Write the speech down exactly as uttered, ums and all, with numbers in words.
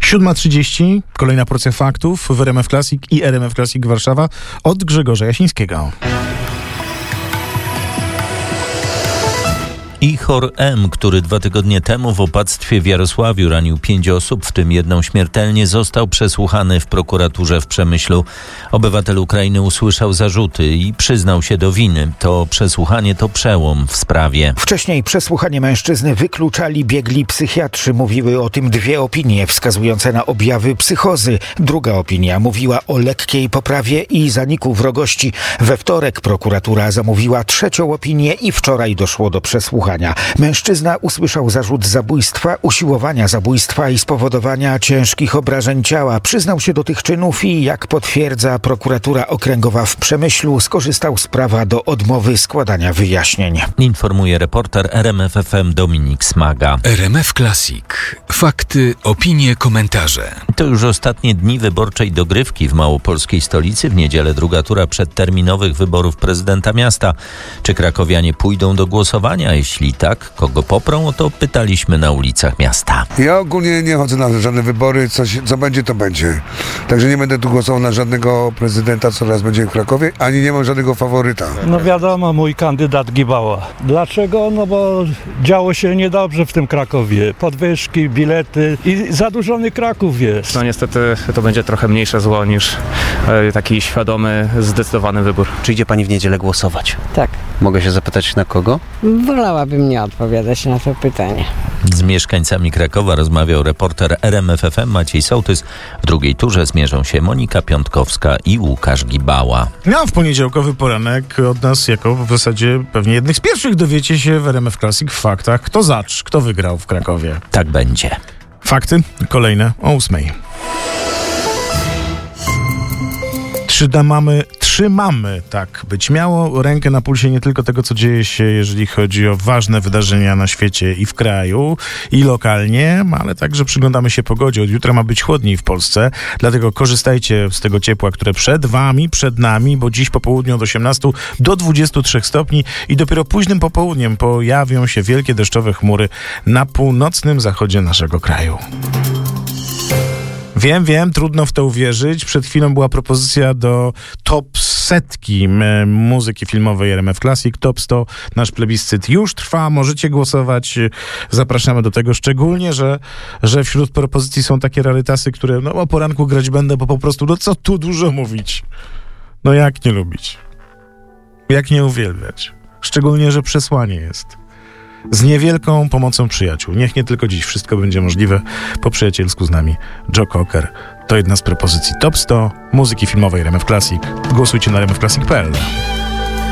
siódma trzydzieści, kolejna porcja faktów w R M F Classic i R M F Classic Warszawa od Grzegorza Jasińskiego. Ichor M., który dwa tygodnie temu w opactwie w Jarosławiu ranił pięć osób, w tym jedną śmiertelnie, został przesłuchany w prokuraturze w Przemyślu. Obywatel Ukrainy usłyszał zarzuty i przyznał się do winy. To przesłuchanie to przełom w sprawie. Wcześniej przesłuchanie mężczyzny wykluczali biegli psychiatrzy. Mówiły o tym dwie opinie wskazujące na objawy psychozy. Druga opinia mówiła o lekkiej poprawie i zaniku wrogości. We wtorek prokuratura zamówiła trzecią opinię i wczoraj doszło do przesłuchania. Mężczyzna usłyszał zarzut zabójstwa, usiłowania zabójstwa i spowodowania ciężkich obrażeń ciała. Przyznał się do tych czynów i, jak potwierdza prokuratura okręgowa w Przemyślu, skorzystał z prawa do odmowy składania wyjaśnień. Informuje reporter R M F F M Dominik Smaga. R M F Classic. Fakty, opinie, komentarze. To już ostatnie dni wyborczej dogrywki w małopolskiej stolicy. W niedzielę druga tura przedterminowych wyborów prezydenta miasta. Czy krakowianie pójdą do głosowania? Jeśli tak, kogo poprą, o to pytaliśmy na ulicach miasta. Ja ogólnie nie chodzę na żadne wybory, coś, co będzie, to będzie. Także nie będę tu głosował na żadnego prezydenta, co teraz będzie w Krakowie, ani nie mam żadnego faworyta. No wiadomo, mój kandydat Gibała. Dlaczego? No bo działo się niedobrze w tym Krakowie. Podwyżki, bilety i zadłużony Kraków jest. No niestety to będzie trochę mniejsze zło niż taki świadomy, zdecydowany wybór. Czy idzie pani w niedzielę głosować? Tak. Mogę się zapytać, na kogo? Wolałabym nie odpowiadać na to pytanie. Z mieszkańcami Krakowa rozmawiał reporter R M F F M Maciej Sołtys. W drugiej turze zmierzą się Monika Piątkowska i Łukasz Gibała. No, w poniedziałkowy poranek od nas, jako w zasadzie pewnie jednych z pierwszych, dowiecie się w R M F Classic w faktach, kto zacz, kto wygrał w Krakowie. Tak będzie. Fakty kolejne o ósmej. Trzymamy, trzymamy, tak być miało, rękę na pulsie nie tylko tego, co dzieje się, jeżeli chodzi o ważne wydarzenia na świecie i w kraju, i lokalnie, ale także przyglądamy się pogodzie. Od jutra ma być chłodniej w Polsce, dlatego korzystajcie z tego ciepła, które przed wami, przed nami, bo dziś po południu od osiemnastu do dwudziestu trzech stopni i dopiero późnym popołudniem pojawią się wielkie deszczowe chmury na północnym zachodzie naszego kraju. Wiem, wiem, trudno w to uwierzyć. Przed chwilą była propozycja do top setki m- muzyki filmowej R M F Classic. Top sto, nasz plebiscyt już trwa, możecie głosować. Zapraszamy do tego, szczególnie, że, że wśród propozycji są takie rarytasy, które no, o poranku grać będę, bo po prostu, no co tu dużo mówić. No jak nie lubić? Jak nie uwielbiać? Szczególnie, że przesłanie jest z niewielką pomocą przyjaciół. Niech nie tylko dziś wszystko będzie możliwe. Po przyjacielsku z nami Joe Cocker. To jedna z propozycji Top sto muzyki filmowej R M F Classic. Głosujcie na r m f classic kropka p l.